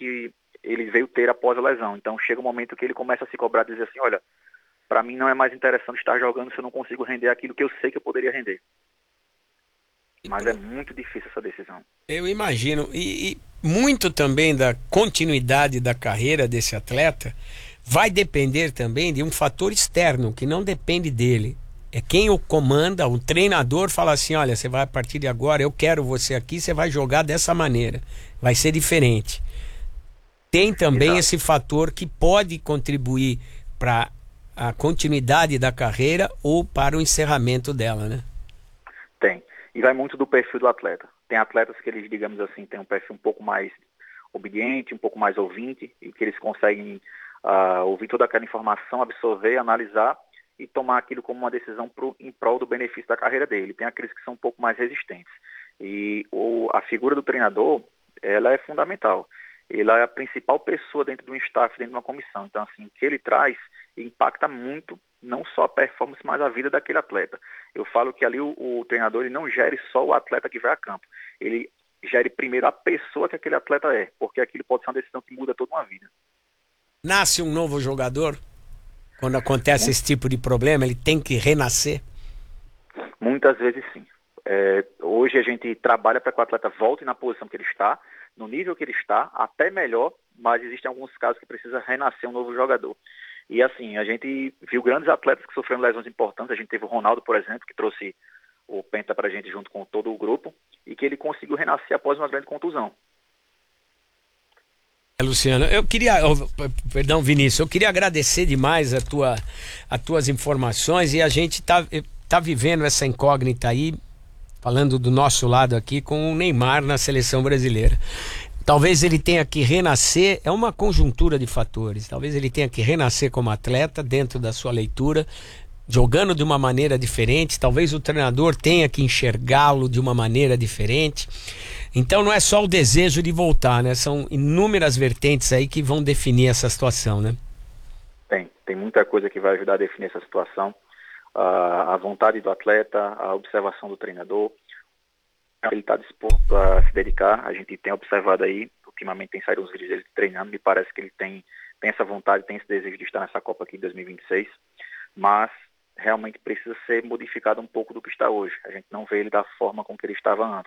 que ele veio ter após a lesão. Então chega um momento que ele começa a se cobrar, dizer assim, olha, para mim não é mais interessante estar jogando se eu não consigo render aquilo que eu sei que eu poderia render. Mas é muito difícil essa decisão. Eu imagino. E muito também da continuidade da carreira desse atleta vai depender também de um fator externo, que não depende dele. É quem o comanda, o treinador fala assim, olha, você vai a partir de agora, eu quero você aqui, você vai jogar dessa maneira. Vai ser diferente. Tem também Exato. esse fator que pode contribuir para a continuidade da carreira ou para o encerramento dela, né? Tem. E vai muito do perfil do atleta. Tem atletas que eles, digamos assim, têm um perfil um pouco mais obediente, um pouco mais ouvinte, e que eles conseguem ouvir toda aquela informação, absorver, analisar e tomar aquilo como uma decisão em prol do benefício da carreira dele. Tem aqueles que são um pouco mais resistentes. E a figura do treinador, ela é fundamental. Ele é a principal pessoa dentro de um staff, dentro de uma comissão. Então, assim, o que ele traz impacta muito, não só a performance, mas a vida daquele atleta. Eu falo que ali o treinador ele não gere só o atleta que vai a campo. Ele gere primeiro a pessoa que aquele atleta é, porque aquilo pode ser uma decisão que muda toda uma vida. Nasce um novo jogador, quando acontece Mu- esse tipo de problema, ele tem que renascer. Muitas vezes sim. Hoje a gente trabalha para que o atleta volte na posição que ele está, no nível que ele está, até melhor, mas existem alguns casos que precisa renascer um novo jogador. E assim, a gente viu grandes atletas que sofreram lesões importantes. A gente teve o Ronaldo, por exemplo, que trouxe o Penta para a gente junto com todo o grupo e que ele conseguiu renascer após uma grande contusão. Luciano, eu queria, perdão, Vinícius, eu queria agradecer demais as tuas informações e a gente tá vivendo essa incógnita aí, falando do nosso lado aqui, com o Neymar na seleção brasileira. Talvez ele tenha que renascer, é uma conjuntura de fatores. Talvez ele tenha que renascer como atleta dentro da sua leitura, jogando de uma maneira diferente. Talvez o treinador tenha que enxergá-lo de uma maneira diferente. Então não é só o desejo de voltar, né? São inúmeras vertentes aí que vão definir essa situação, né? Tem muita coisa que vai ajudar a definir essa situação. A vontade do atleta, a observação do treinador, ele está disposto a se dedicar. A gente tem observado aí, ultimamente tem saído uns vídeos dele treinando, me parece que ele tem essa vontade, tem esse desejo de estar nessa Copa aqui em 2026, mas realmente precisa ser modificado um pouco do que está hoje. A gente não vê ele da forma como que ele estava antes.